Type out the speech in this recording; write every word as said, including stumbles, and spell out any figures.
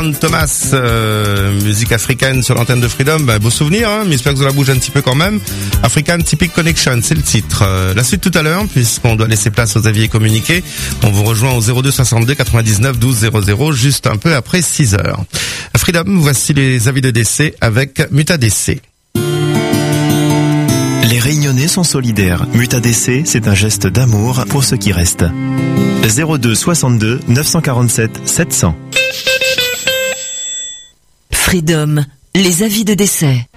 Thomas, euh, musique africaine sur l'antenne de Freedom, bah, beau souvenir, hein, mais j'espère que vous la bougez un petit peu quand même. African Typic Connection, c'est le titre. Euh, la suite tout à l'heure, puisqu'on doit laisser place aux avis et communiqués. On vous rejoint au zéro deux soixante-deux quatre-vingt-dix-neuf douze zéro zéro, juste un peu après six heures. Freedom, voici les avis de décès avec Muta D C. Les Réunionnais sont solidaires. Muta D C, c'est un geste d'amour pour ceux qui restent. zéro deux soixante-deux neuf cent quarante-sept sept cents. Freedom, les avis de décès.